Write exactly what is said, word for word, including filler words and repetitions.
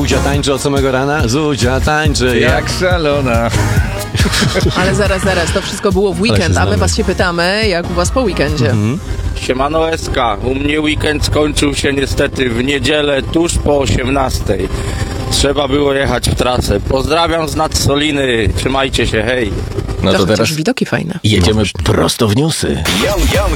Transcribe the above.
Zuzia tańczy od samego rana, Zuzia tańczy jak... Jak szalona. Ale zaraz, zaraz, to wszystko było w weekend, a my was się pytamy, jak u was po weekendzie. Mhm. Siemano Eska, u mnie weekend skończył się niestety w niedzielę tuż po osiemnastej. Trzeba było jechać w trasę. Pozdrawiam z Nadsoliny, trzymajcie się, hej. No to Chociaż teraz widoki fajne. jedziemy prosto w newsy. Young, young